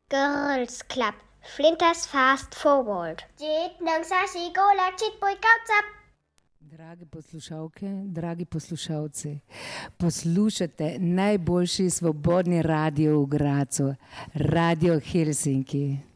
Girls Club, Flinders Fast Forward. Drage poslušalke, dragi poslušalci, poslušate najboljši svobodni radio v Grazu, Radio Helsinki.